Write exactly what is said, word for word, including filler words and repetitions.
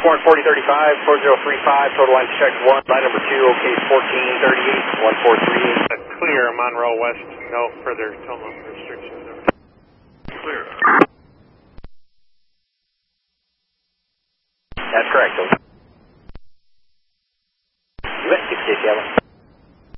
Warren forty thirty-five, four zero three five, total line check one, line number two, OK fourteen thirty-eight, one four three eight. Uh, clear, Monroe West, no further tunnel restrictions. Clear. That's correct.